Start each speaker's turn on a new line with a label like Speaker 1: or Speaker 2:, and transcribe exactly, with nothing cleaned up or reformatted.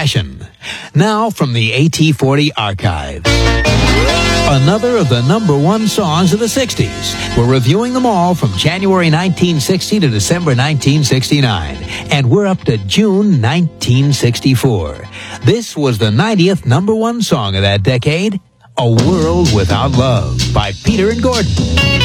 Speaker 1: Passion. Now from the A T forty archives. Another of the number one songs of the sixties. We're reviewing them all from January nineteen sixty to December nineteen sixty-nine. And we're up to June nineteen sixty-four. This was the ninetieth number one song of that decade, A World Without Love by Peter and Gordon.